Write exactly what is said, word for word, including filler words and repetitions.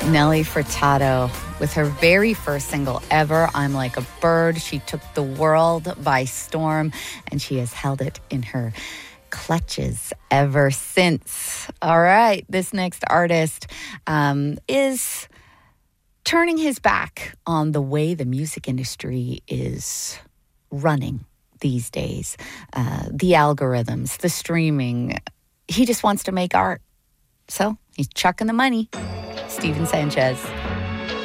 Nelly Furtado with her very first single ever, I'm Like a Bird. She took the world by storm, and she has held it in her clutches ever since. All right, this next artist um, is turning his back on the way the music industry is running these days. Uh, the algorithms, the streaming. He just wants to make art. So he's chucking the money. Steven Sanchez.